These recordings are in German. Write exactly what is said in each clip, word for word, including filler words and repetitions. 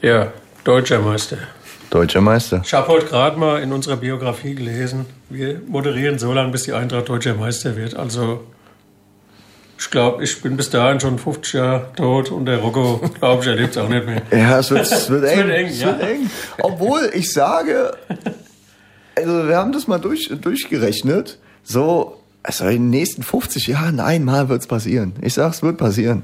Ja, deutscher Meister. Deutscher Meister. Ich habe heute gerade mal in unserer Biografie gelesen, wir moderieren so lange, bis die Eintracht deutscher Meister wird. Also ich glaube, ich bin bis dahin schon fünfzig Jahre tot und der Rocco, glaube ich, erlebt es auch nicht mehr. Ja, es wird, es wird eng. Es wird eng, es ja. wird eng. Obwohl, ich sage, also wir haben das mal durch, durchgerechnet, so, also in den nächsten fünfzig Jahren einmal wird es passieren. Ich sage, es wird passieren.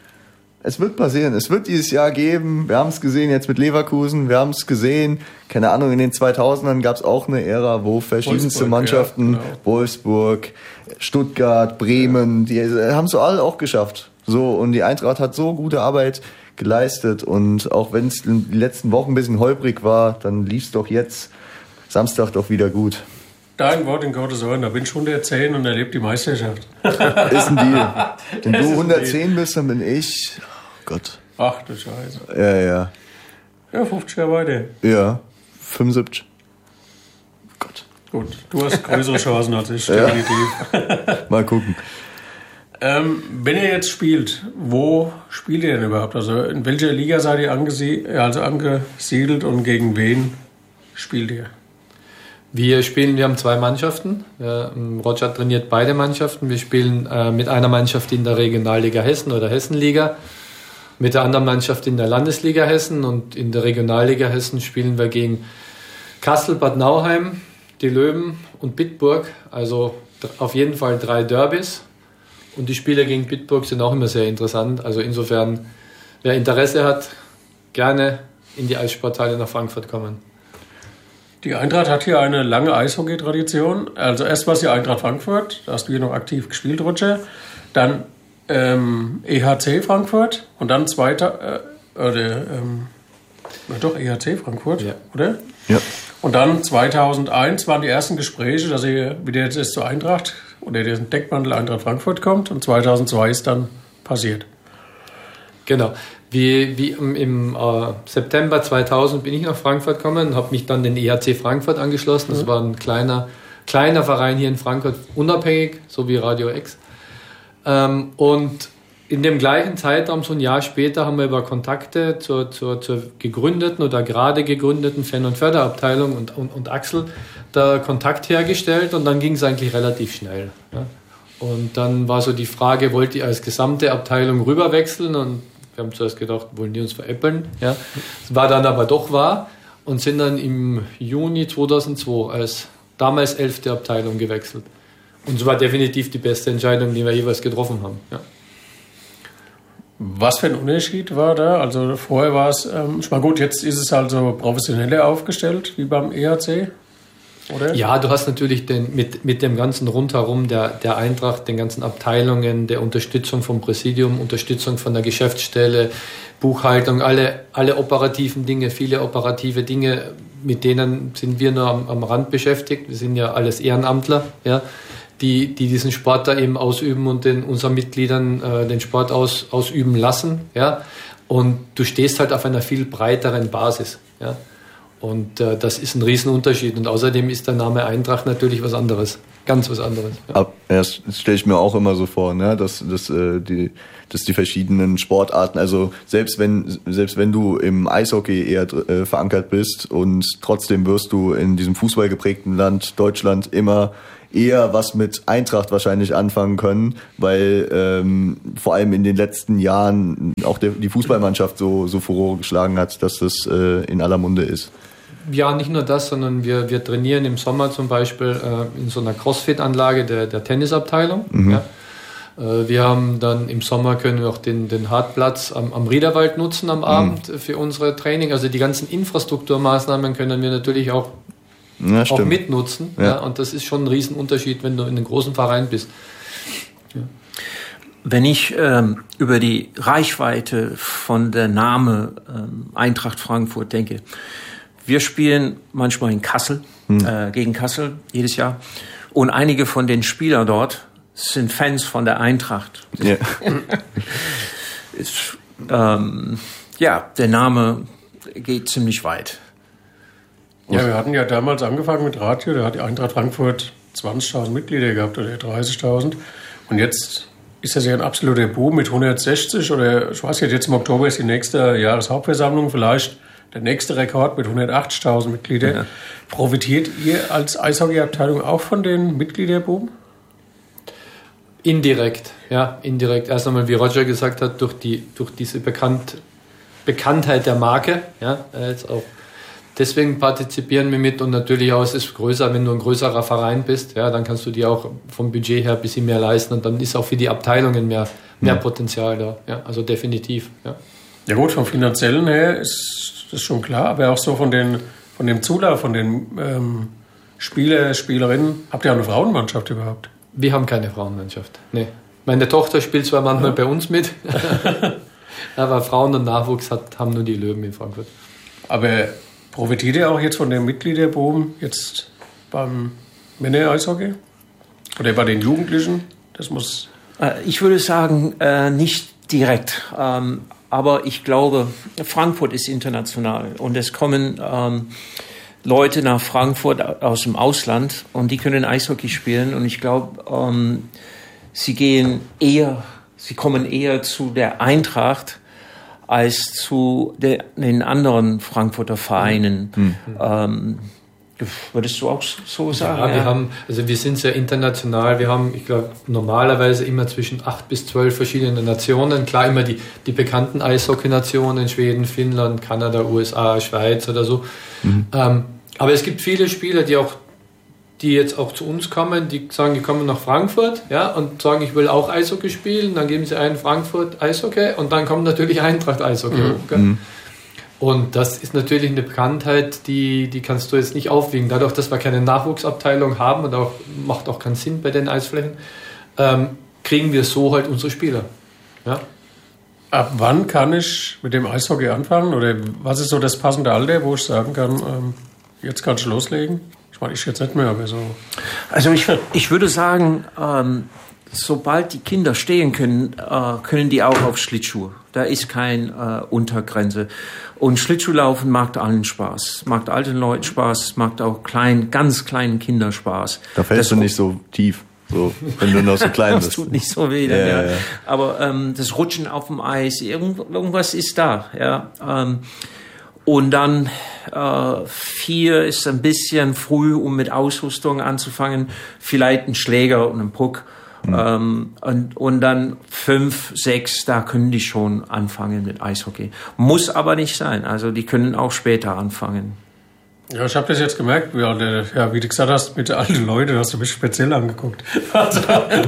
Es wird passieren. Es wird dieses Jahr geben. Wir haben es gesehen jetzt mit Leverkusen. Wir haben es gesehen. Keine Ahnung, in den zweitausendern gab es auch eine Ära, wo verschiedenste Wolfsburg, Mannschaften, ja, genau. Wolfsburg, Stuttgart, Bremen, die haben es so alle auch geschafft. So, und die Eintracht hat so gute Arbeit geleistet. Und auch wenn es die letzten Wochen ein bisschen holprig war, dann lief es doch jetzt Samstag doch wieder gut. Dein Wort in Gottes Ohren, da bin ich hundertzehn und erlebe die Meisterschaft. Ist ein Deal. Wenn Das du ist ein hundertzehn Deal. bist, dann bin ich... Oh Gott. Ach du Scheiße. Ja, ja. Ja, fünfzig Jahre weiter. Ja, fünfundsiebzig. Gott. Gut, du hast größere Chancen als ich, Ja. definitiv. Mal gucken. Ähm, wenn ihr jetzt spielt, wo spielt ihr denn überhaupt? Also in welcher Liga seid ihr angesie- also angesiedelt und gegen wen spielt ihr? Wir spielen, wir haben zwei Mannschaften. Ja, Roger trainiert beide Mannschaften. Wir spielen äh, mit einer Mannschaft in der Regionalliga Hessen oder Hessenliga, mit der anderen Mannschaft in der Landesliga Hessen, und in der Regionalliga Hessen spielen wir gegen Kassel, Bad Nauheim, die Löwen und Bitburg. Also auf jeden Fall drei Derbys. Und die Spiele gegen Bitburg sind auch immer sehr interessant. Also insofern, wer Interesse hat, gerne in die Eissporthalle nach Frankfurt kommen. Die Eintracht hat hier eine lange Eishockey-Tradition. Also erst war es die Eintracht Frankfurt, da hast du hier noch aktiv gespielt, Roger. Dann ähm, E H C Frankfurt und dann zweiter, äh, oder, ähm, na doch, E H C Frankfurt, Ja. oder? Ja. Und dann zweitausendeins waren die ersten Gespräche, dass ihr wieder jetzt zur Eintracht oder den Deckmantel Eintracht Frankfurt kommt, und zweitausendzwei ist dann passiert. Genau. Wie, wie im, im äh, September zweitausend bin ich nach Frankfurt gekommen und habe mich dann den E H C Frankfurt angeschlossen. Das war ein kleiner, kleiner Verein hier in Frankfurt, unabhängig, so wie Radio X. Ähm, und in dem gleichen Zeitraum, so ein Jahr später, haben wir über Kontakte zur, zur, zur gegründeten oder gerade gegründeten Fan- und Förderabteilung und, und, und Axel da Kontakt hergestellt, und dann ging es eigentlich relativ schnell. Ja. Und dann war so die Frage, wollt ihr als gesamte Abteilung rüberwechseln? Und wir haben zuerst gedacht, wollen die uns veräppeln? Ja. Das war dann aber doch wahr, und sind dann im Juni zweitausendzwei als damals elfte Abteilung gewechselt. Und es war definitiv die beste Entscheidung, die wir jeweils getroffen haben. Ja. Was für ein Unterschied war da? Also vorher war es, ähm, ich meine gut, jetzt ist es also professioneller aufgestellt, wie beim E H C, oder? Ja, du hast natürlich den, mit, mit dem ganzen Rundherum der, der Eintracht, den ganzen Abteilungen, der Unterstützung vom Präsidium, Unterstützung von der Geschäftsstelle, Buchhaltung, alle, alle operativen Dinge, viele operative Dinge, mit denen sind wir nur am, am Rand beschäftigt. Wir sind ja alles Ehrenamtler, ja, die, die diesen Sport da eben ausüben und den, unseren Mitgliedern äh, den Sport aus, ausüben lassen. Ja. Und du stehst halt auf einer viel breiteren Basis. Ja. Und äh, das ist ein Riesenunterschied. Und außerdem ist der Name Eintracht natürlich was anderes. Ganz was anderes. Ja, Ab, das stelle ich mir auch immer so vor, ne? dass, dass, äh, die, dass die verschiedenen Sportarten, also selbst wenn, selbst wenn du im Eishockey eher äh, verankert bist, und trotzdem wirst du in diesem fußballgeprägten Land Deutschland immer eher was mit Eintracht wahrscheinlich anfangen können, weil ähm, vor allem in den letzten Jahren auch der, die Fußballmannschaft so, so Furore geschlagen hat, dass das äh, in aller Munde ist. Ja, nicht nur das, sondern wir, wir trainieren im Sommer zum Beispiel äh, in so einer Crossfit-Anlage der, der Tennisabteilung. Mhm. Ja. Äh, wir haben dann im Sommer können wir auch den, den Hartplatz am, am Riederwald nutzen am Abend mhm. für unsere Training. Also die ganzen Infrastrukturmaßnahmen können wir natürlich auch Ja, auch mitnutzen. Ja. Ja, und das ist schon ein Riesenunterschied, wenn du in einem großen Verein bist. Ja. Wenn ich ähm, über die Reichweite von der Name ähm, Eintracht Frankfurt denke, wir spielen manchmal in Kassel, hm. äh, gegen Kassel jedes Jahr, und einige von den Spielern dort sind Fans von der Eintracht. Ja, ist, ähm, ja, der Name geht ziemlich weit. Ja, wir hatten ja damals angefangen mit Radio, da hat die Eintracht Frankfurt zwanzigtausend Mitglieder gehabt oder dreißigtausend. Und jetzt ist das ja ein absoluter Boom mit hundertsechzig oder ich weiß nicht, jetzt im Oktober ist die nächste Jahreshauptversammlung. Vielleicht der nächste Rekord mit hundertachtzigtausend Mitgliedern. Ja. Profitiert ihr als Eishockey-Abteilung auch von den Mitgliederboom? Indirekt, ja, indirekt. Erst einmal, wie Roger gesagt hat, durch die durch diese Bekannt, Bekanntheit der Marke, ja, jetzt auch. Deswegen partizipieren wir mit und natürlich auch, es ist größer, wenn du ein größerer Verein bist, ja, dann kannst du dir auch vom Budget her ein bisschen mehr leisten und dann ist auch für die Abteilungen mehr, mehr ja. Potenzial da, ja, also definitiv, ja. Ja gut, vom Finanziellen her ist das schon klar, aber auch so von den, von dem Zulauf, von den ähm, Spieler, Spielerinnen, habt ihr auch eine Frauenmannschaft überhaupt? Wir haben keine Frauenmannschaft, nee. Meine Tochter spielt zwar manchmal ja. bei uns mit, aber Frauen und Nachwuchs hat, haben nur die Löwen in Frankfurt. Aber profitiert ihr auch jetzt von dem Mitgliederboom jetzt beim Männer-Eishockey? Oder bei den Jugendlichen? Das muss. Ich würde sagen, nicht direkt. Aber ich glaube, Frankfurt ist international und es kommen Leute nach Frankfurt aus dem Ausland und die können Eishockey spielen und ich glaube, ähm, sie gehen eher, sie kommen eher zu der Eintracht als zu de, den anderen Frankfurter Vereinen. Mhm. Ähm, würdest du auch so sagen? Ja, wir ja. haben, also wir sind sehr international. Wir haben, ich glaube, normalerweise immer zwischen acht bis zwölf verschiedene Nationen. Klar, immer die, die bekannten Eishockey-Nationen, Schweden, Finnland, Kanada, U S A, Schweiz oder so. Mhm. Ähm, aber es gibt viele Spieler, die auch, die jetzt auch zu uns kommen, die sagen, die kommen nach Frankfurt, ja, und sagen, ich will auch Eishockey spielen. Dann geben sie ein Frankfurt Eishockey und dann kommt natürlich Eintracht Eishockey mhm. hoch. Gell? Mhm. Und das ist natürlich eine Bekanntheit, die, die kannst du jetzt nicht aufwiegen. Dadurch, dass wir keine Nachwuchsabteilung haben und auch macht auch keinen Sinn bei den Eisflächen, ähm, kriegen wir so halt unsere Spieler. Ja. Ab wann kann ich mit dem Eishockey anfangen? Oder was ist so das passende Alter, wo ich sagen kann, ähm, jetzt kannst du loslegen? Ich meine, ich jetzt nicht mehr, aber so. Also ich, ich würde sagen, ähm, sobald die Kinder stehen können, äh, können die auch auf Schlittschuh. Da ist keine äh, Untergrenze. Und Schlittschuhlaufen macht allen Spaß. Macht alten Leuten Spaß, macht auch kleinen, ganz kleinen Kindern Spaß. Da fällst das du nicht so tief, so, wenn du noch so klein bist. Das tut nicht so weh. Ja, ja. Ja. Aber ähm, das Rutschen auf dem Eis, irgend, irgendwas ist da. Ja. Ähm, und dann äh, vier ist ein bisschen früh, um mit Ausrüstung anzufangen. Vielleicht ein Schläger und ein Puck. Mhm. Ähm, und, und dann fünf, sechs, da können die schon anfangen mit Eishockey. Muss aber nicht sein. Also die können auch später anfangen. Ja, ich habe das jetzt gemerkt, ja, der, ja, wie du gesagt hast, mit alten Leuten hast du mich speziell angeguckt. Also,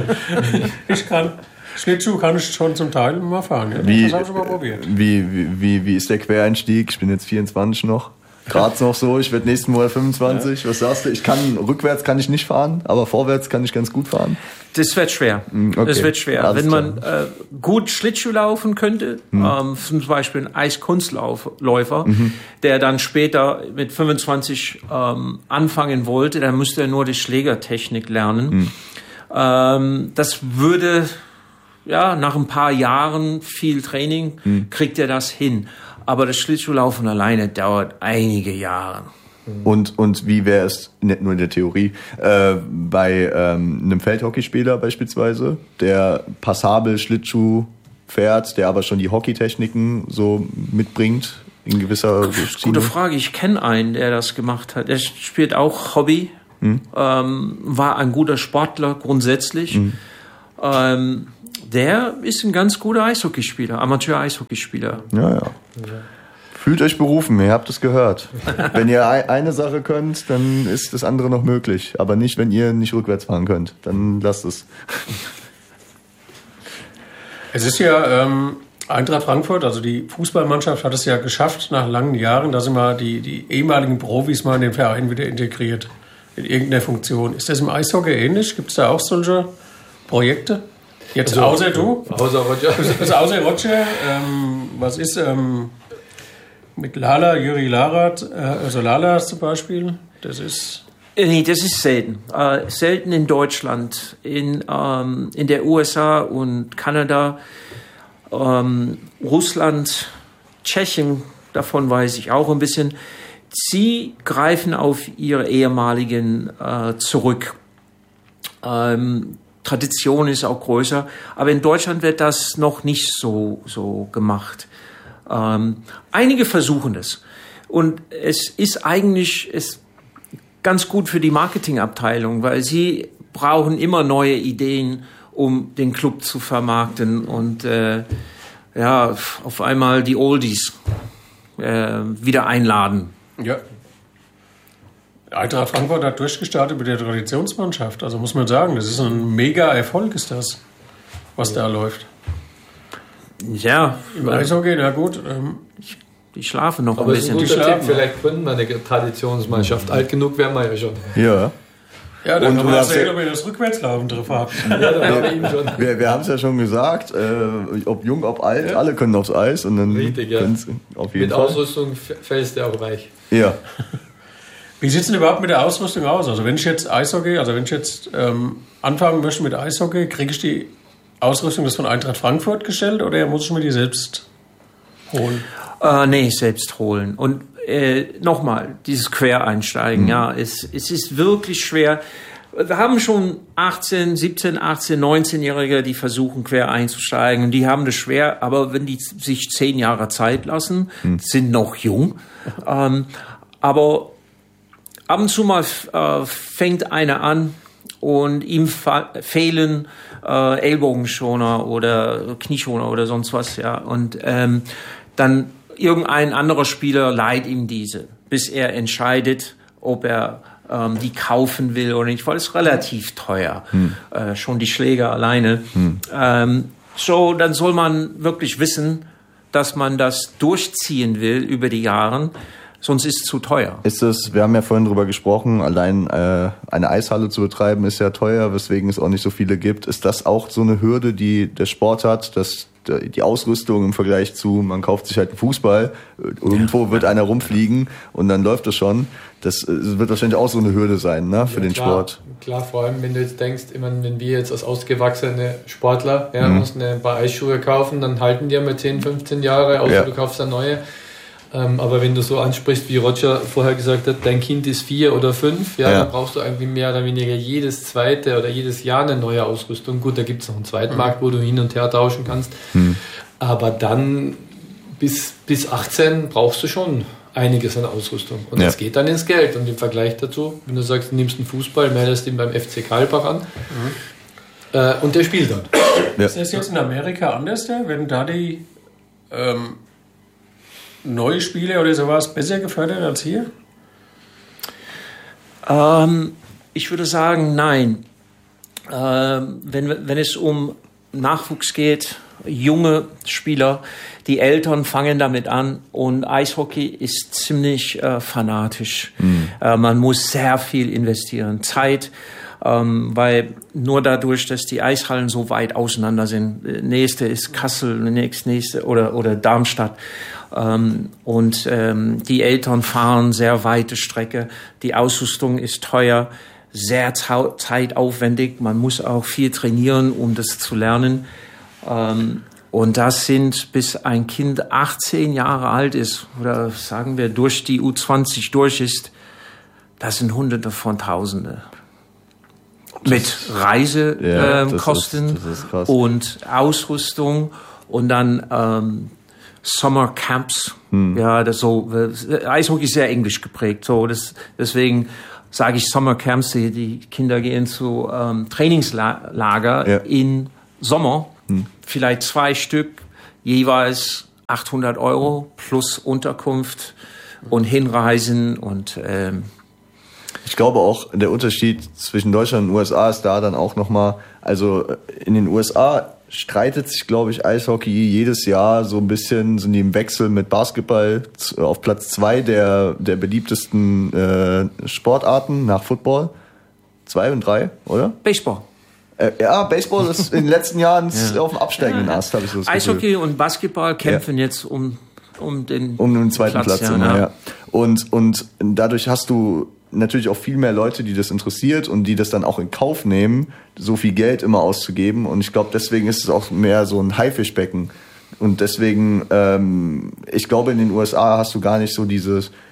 ich kann, Schlittschuh kann ich schon zum Teil mal fahren. Ja? Wie, das habe ich schon mal probiert. Wie, wie, wie, wie ist der Quereinstieg? Ich bin jetzt vierundzwanzig noch. Gerade noch so, ich werde nächsten Monat fünfundzwanzig. Ja. Was sagst du? Ich kann, rückwärts kann ich nicht fahren, aber vorwärts kann ich ganz gut fahren. Das wird schwer. Okay. Das wird schwer. Alles Wenn man äh, gut Schlittschuh laufen könnte, mhm. ähm, zum Beispiel ein Eiskunstläufer, mhm. der dann später mit fünfundzwanzig ähm, anfangen wollte, dann müsste er nur die Schlägertechnik lernen. Mhm. Ähm, das würde, ja, nach ein paar Jahren viel Training, mhm. kriegt er das hin. Aber das Schlittschuhlaufen alleine dauert einige Jahre. Und, und wie wäre es, nicht nur in der Theorie, äh, bei ähm, einem Feldhockeyspieler beispielsweise, der passabel Schlittschuh fährt, der aber schon die Hockeytechniken so mitbringt in gewisser Schiene? Gute Frage. Ich kenne einen, der das gemacht hat. Der spielt auch Hobby, hm. ähm, war ein guter Sportler grundsätzlich. Hm. Ähm, Der ist ein ganz guter Eishockeyspieler, Amateur-Eishockeyspieler. Ja, ja. Fühlt euch berufen, ihr habt es gehört. Wenn ihr eine Sache könnt, dann ist das andere noch möglich. Aber nicht, wenn ihr nicht rückwärts fahren könnt. Dann lasst es. Es ist ja ähm, Eintracht Frankfurt, also die Fußballmannschaft hat es ja geschafft, nach langen Jahren, dass immer die, die ehemaligen Profis mal in den Verein wieder integriert. In irgendeiner Funktion. Ist das im Eishockey ähnlich? Gibt es da auch solche Projekte? Jetzt also, außer du? Außer Roger. Also außer Roger. Ähm, was ist ähm, mit Lala, Juri Larat, äh, also Lala zum Beispiel? Das ist... Nee, das ist selten. Äh, selten in Deutschland. In, ähm, in der U S A und Kanada, ähm, Russland, Tschechien, davon weiß ich auch ein bisschen. Sie greifen auf ihre ehemaligen äh, zurück. Ähm, Tradition ist auch größer, aber in Deutschland wird das noch nicht so, so gemacht. Ähm, einige versuchen das. Und es ist eigentlich ist ganz gut für die Marketingabteilung, weil sie brauchen immer neue Ideen, um den Club zu vermarkten und äh, ja, auf einmal die Oldies äh, wieder einladen. Ja. Eintracht Frankfurt hat durchgestartet mit der Traditionsmannschaft. Also muss man sagen, das ist ein mega Erfolg, ist das, was da läuft. Ja. Im Eishockey, na gut. Ähm, die schlafen noch aber ein bisschen. Aber Die ist ein guter Tipp, schlafen. vielleicht gründen wir eine Traditionsmannschaft. Alt genug wären wir ja schon. Ja. Ja, dann Und kann du man hast sehen, ja- ob ihr das Rückwärtslaufen drauf habt. Ja, da haben wir ihn schon. Wir, wir haben es ja schon gesagt, äh, ob jung, ob alt, alle können aufs Eis und dann Richtig, ja. können's auf jeden Mit Fall. Ausrüstung f- fällst du auch weich. Ja. Wie sieht es denn überhaupt mit der Ausrüstung aus? Also wenn ich jetzt Eishockey, also wenn ich jetzt ähm, anfangen möchte mit Eishockey, kriege ich die Ausrüstung das von Eintracht Frankfurt gestellt oder muss ich mir die selbst holen? Äh, nee, selbst holen. Und äh, nochmal, dieses Quereinsteigen, Mhm. ja, es, es ist wirklich schwer. Wir haben schon achtzehn, siebzehn, achtzehn, neunzehnjährige, die versuchen quer einzusteigen. Und die haben das schwer, aber wenn die sich zehn Jahre Zeit lassen, Mhm. sind noch jung. Ähm, aber ab und zu mal äh, fängt einer an und ihm fa- fehlen äh, Ellbogenschoner oder Knieschoner oder sonst was, ja. Und ähm, dann irgendein anderer Spieler leiht ihm diese, bis er entscheidet, ob er ähm, die kaufen will oder nicht, weil es relativ teuer, hm. äh, schon die Schläger alleine. Hm. Ähm, so, dann soll man wirklich wissen, dass man das durchziehen will über die Jahre, sonst ist es zu teuer. Ist es, wir haben ja vorhin drüber gesprochen, allein äh, eine Eishalle zu betreiben ist ja teuer, weswegen es auch nicht so viele gibt. Ist das auch so eine Hürde, die der Sport hat, dass die Ausrüstung im Vergleich zu, man kauft sich halt einen Fußball, irgendwo ja, wird ja. einer rumfliegen und dann läuft es schon. Das wird wahrscheinlich auch so eine Hürde sein, ne, für ja, den klar, Sport. Klar, vor allem wenn du jetzt denkst, ich meine, wenn wir jetzt als ausgewachsene Sportler ja, mhm. uns ein paar Eisschuhe kaufen, dann halten die ja mal zehn, fünfzehn Jahre, außer ja. du kaufst eine neue. Ähm, aber wenn du so ansprichst, wie Roger vorher gesagt hat, dein Kind ist vier oder fünf, ja, ja. dann brauchst du eigentlich mehr oder weniger jedes zweite oder jedes Jahr eine neue Ausrüstung. Gut, da gibt es noch einen Zweitmarkt, mhm. wo du hin und her tauschen kannst. Mhm. Aber dann bis, bis achtzehn brauchst du schon einiges an Ausrüstung. Und ja. das geht dann ins Geld. Und im Vergleich dazu, wenn du sagst, du nimmst einen Fußball, meldest ihn beim F C Karlbach an mhm. äh, und der spielt dann. Ja. Ist das jetzt in Amerika anders? Werden da die ähm, neue Spiele oder sowas besser gefördert als hier? Ähm, ich würde sagen, nein. Ähm, wenn, wenn es um Nachwuchs geht, junge Spieler, die Eltern fangen damit an und Eishockey ist ziemlich äh, fanatisch. Mhm. Äh, man muss sehr viel investieren, Zeit, ähm, weil nur dadurch, dass die Eishallen so weit auseinander sind, nächste ist Kassel, nächste, nächste oder, oder Darmstadt. Ähm, und ähm, die Eltern fahren sehr weite Strecke, die Ausrüstung ist teuer, sehr zau- zeitaufwendig, man muss auch viel trainieren, um das zu lernen. Ähm, und das sind, bis ein Kind achtzehn Jahre alt ist, oder sagen wir, durch die U zwanzig durch ist, das sind Hunderte von Tausende. Mit Reisekosten ja, ähm, und Ausrüstung und dann ähm, Summer Camps. Hm. Ja, das so, Eishockey ist sehr englisch geprägt, so, das, deswegen sage ich Summer Camps, die, die Kinder gehen zu ähm, Trainingslager ja. in Sommer, hm. vielleicht zwei Stück, jeweils achthundert Euro plus Unterkunft und Hinreisen und ähm, ich glaube auch, der Unterschied zwischen Deutschland und den U S A ist da dann auch nochmal, also in den U S A streitet sich, glaube ich, Eishockey jedes Jahr so ein bisschen, sind die im Wechsel mit Basketball auf Platz zwei der, der beliebtesten äh, Sportarten nach Football. Zwei und drei, oder? Baseball. Äh, ja, Baseball ist in den letzten Jahren ja. auf dem absteigenden Ast, habe ich so das Gefühl. Eishockey und Basketball kämpfen ja. jetzt um, um den um den zweiten Platz, Platz ja, immer, ja. Und, und dadurch hast du natürlich auch viel mehr Leute, die das interessiert und die das dann auch in Kauf nehmen, so viel Geld immer auszugeben. Und ich glaube, deswegen ist es auch mehr so ein Haifischbecken. Und deswegen, ähm, ich glaube, in den U S A hast du gar nicht so dieses,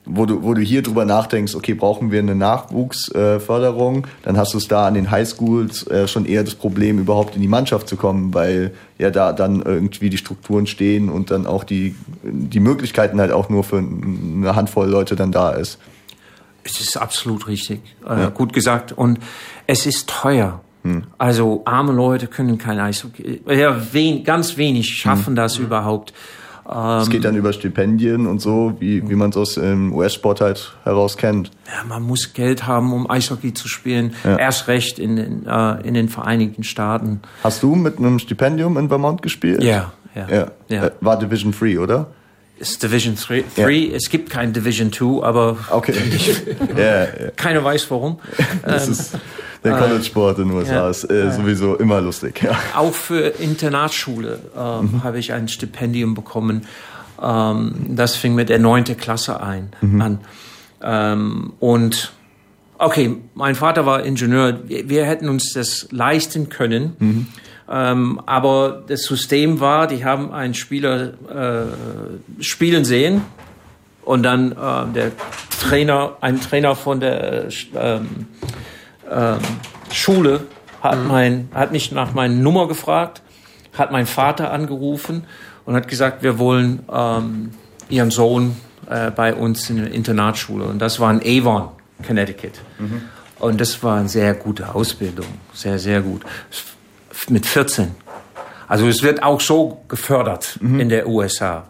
wo du, wo du hier drüber nachdenkst, okay, brauchen wir eine Nachwuchsförderung, äh, dann hast du es da an den Highschools äh, schon eher das Problem, überhaupt in die Mannschaft zu kommen, weil ja da dann irgendwie die Strukturen stehen und dann auch die, die Möglichkeiten halt auch nur für eine Handvoll Leute dann da ist. Es ist absolut richtig, äh, ja. Gut gesagt. Und es ist teuer. Hm. Also arme Leute können kein Eishockey, ja, wen, ganz wenig schaffen hm. das hm. überhaupt. Es ähm, geht dann über Stipendien und so, wie, wie man es aus dem U S-Sport halt heraus kennt. Ja, man muss Geld haben, um Eishockey zu spielen. Ja. Erst recht in den, äh, in den Vereinigten Staaten. Hast du mit einem Stipendium in Vermont gespielt? Ja, ja. ja. ja. War Division drei, oder? Ist Division drei. Ja. Es gibt kein Division zwei, aber okay. ja, ja. Keiner weiß warum. Das ist der College-Sport in den U S A ja. ist äh, sowieso immer lustig. Ja. Auch für Internatsschule ähm, mhm. habe ich ein Stipendium bekommen. Ähm, das fing mit der neunten Klasse ein, mhm. an. Ähm, und okay, mein Vater war Ingenieur. Wir, wir hätten uns das leisten können. Mhm. Ähm, aber das System war, die haben einen Spieler äh, spielen sehen und dann äh, der Trainer, ein Trainer von der äh, ähm, ähm, Schule hat, mhm. mein, hat mich nach meiner Nummer gefragt, hat meinen Vater angerufen und hat gesagt, wir wollen ähm, ihren Sohn äh, bei uns in der Internatsschule. Und das war in Avon, Connecticut. Mhm. Und das war eine sehr gute Ausbildung, sehr, sehr gut. Mit vierzehn. Also es wird auch so gefördert mhm. in der U S A.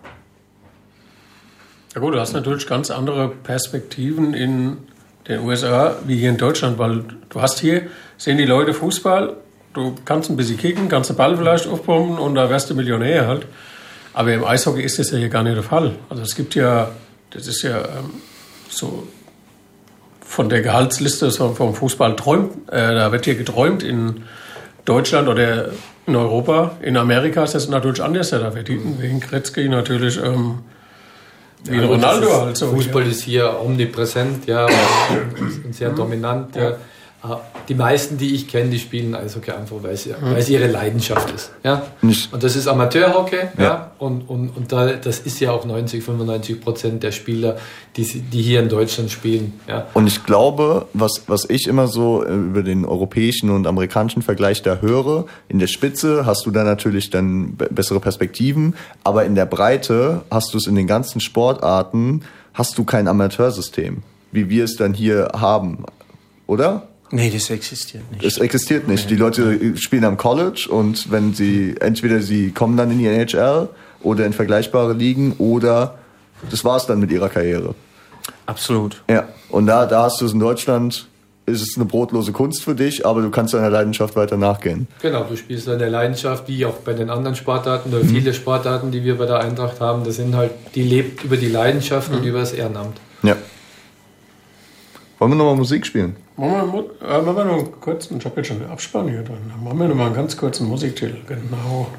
Ja gut, du hast natürlich ganz andere Perspektiven in den U S A wie hier in Deutschland, weil du hast hier, sehen die Leute Fußball, du kannst ein bisschen kicken, kannst den Ball vielleicht aufpumpen und da wärst du Millionär halt. Aber im Eishockey ist das ja hier gar nicht der Fall. Also es gibt ja, das ist ja ähm, so von der Gehaltsliste so vom Fußball träumt, äh, da wird hier geträumt in Deutschland oder in Europa. In Amerika ist das natürlich anders. Da verdient wegen Gretzky natürlich ähm, wie ja, Ronaldo halt so. Fußball ja. ist hier omnipräsent, ja, und sehr mhm. dominant. Ja. Die meisten, die ich kenne, die spielen Eishockey einfach, weil es, mhm. weil es ihre Leidenschaft ist. Ja? Und das ist Amateurhockey. Ja. Ja? Und, und, und da, das ist ja auch neunzig, fünfundneunzig Prozent der Spieler, die, die hier in Deutschland spielen. Ja? Und ich glaube, was, was ich immer so über den europäischen und amerikanischen Vergleich da höre, in der Spitze hast du da natürlich dann bessere Perspektiven, aber in der Breite hast du es in den ganzen Sportarten, hast du kein Amateursystem, wie wir es dann hier haben. Oder? Nee, das existiert nicht. Es existiert nicht. Nee. Die Leute spielen am College und wenn sie, entweder sie kommen dann in die N H L oder in vergleichbare Ligen oder das war's dann mit ihrer Karriere. Absolut. Ja. Und da, da hast du es in Deutschland, ist es eine brotlose Kunst für dich, aber du kannst deiner Leidenschaft weiter nachgehen. Genau, du spielst deine Leidenschaft, wie auch bei den anderen Sportarten oder mhm. viele Sportarten, die wir bei der Eintracht haben, das sind halt, die lebt über die Leidenschaft mhm. und über das Ehrenamt. Ja. Wollen wir nochmal Musik spielen? Machen wir, äh, machen wir noch einen kurzen, ich habe jetzt schon den Abspann hier drin. Dann machen wir nochmal einen ganz kurzen Musiktitel. Genau.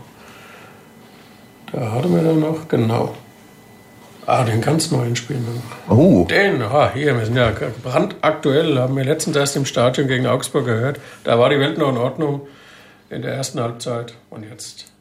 Da hatten wir dann noch, genau. Ah, den ganz neuen spielen wir noch. Oh. Den, ah, hier, wir sind ja brandaktuell, haben wir letztens erst im Stadion gegen Augsburg gehört. Da war die Welt noch in Ordnung in der ersten Halbzeit. Und jetzt